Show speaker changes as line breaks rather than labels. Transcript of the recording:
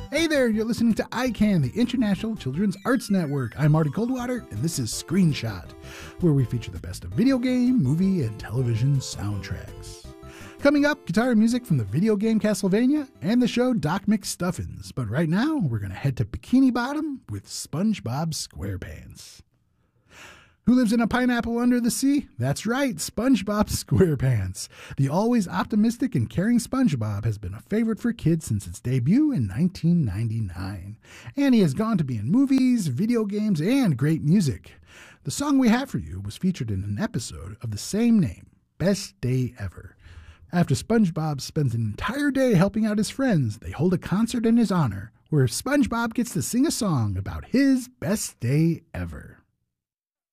Hey there, you're listening to ICANN, the International Children's Arts Network. I'm Marty Coldwater, and this is Screenshot, where we feature the best of video game, movie, and television soundtracks. Coming up, guitar and music from the video game Castlevania and the show Doc McStuffins. But right now, we're going to head to Bikini Bottom with SpongeBob SquarePants. Who lives in a pineapple under the sea? That's right, SpongeBob SquarePants. The always optimistic and caring SpongeBob has been a favorite for kids since its debut in 1999. And he has gone to be in movies, video games, and great music. The song we have for you was featured in an episode of the same name, Best Day Ever. After SpongeBob spends an entire day helping out his friends, they hold a concert in his honor, where SpongeBob gets to sing a song about his best day ever.